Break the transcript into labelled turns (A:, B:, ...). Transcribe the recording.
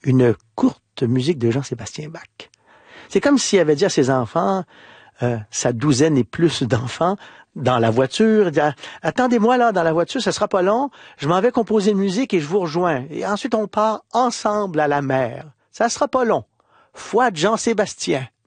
A: une courte musique de Jean-Sébastien Bach. C'est comme s'il avait dit à ses enfants, sa douzaine et plus d'enfants, dans la voiture, il dit, attendez-moi là dans la voiture, ça sera pas long, je m'en vais composer une musique et je vous rejoins. Et ensuite on part ensemble à la mer. Ça sera pas long. Foi de Jean-Sébastien.